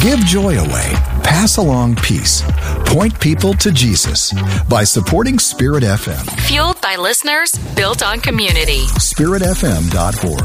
Give joy away. Pass along peace. Point people to Jesus by supporting Spirit FM. Fueled by listeners, built on community. SpiritFM.org.